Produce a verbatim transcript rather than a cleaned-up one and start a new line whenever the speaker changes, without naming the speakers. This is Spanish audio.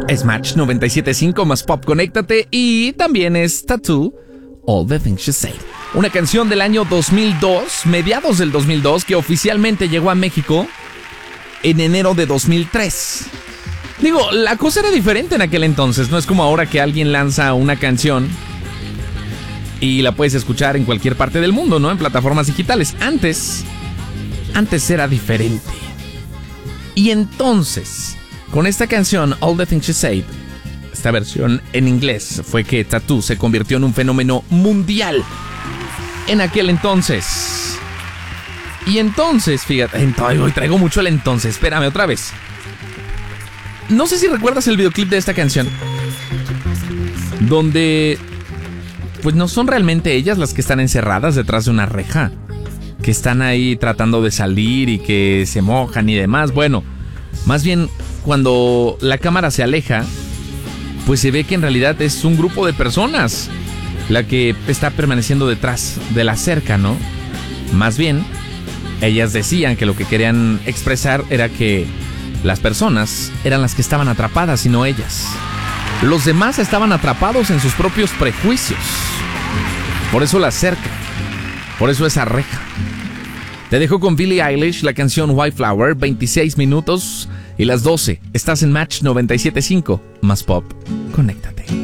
es Match noventa y siete punto cinco más Pop, conéctate. Y también es Tattoo, All the Things She Said. Una canción del año dos mil dos, mediados del dos mil dos, que oficialmente llegó a México en enero de dos mil tres. Digo, la cosa era diferente en aquel entonces. No es como ahora que alguien lanza una canción y la puedes escuchar en cualquier parte del mundo, ¿no? En plataformas digitales. Antes, antes era diferente. Y entonces, con esta canción, All the Things She Said, esta versión en inglés, fue que Tattoo se convirtió en un fenómeno mundial en aquel entonces. Y entonces, fíjate, hoy traigo mucho el entonces, espérame otra vez. No sé si recuerdas el videoclip de esta canción, donde pues no son realmente ellas las que están encerradas detrás de una reja, que están ahí tratando de salir y que se mojan y demás. Bueno, más bien cuando la cámara se aleja, pues se ve que en realidad es un grupo de personas la que está permaneciendo detrás de la cerca, ¿no? Más bien, ellas decían que lo que querían expresar era que las personas eran las que estaban atrapadas y no ellas. Los demás estaban atrapados en sus propios prejuicios. Por eso la cerca, por eso esa reja. Te dejo con Billie Eilish, la canción White Flower, veintiséis minutos y las doce. Estás en Match noventa y siete punto cinco más Pop. Conéctate.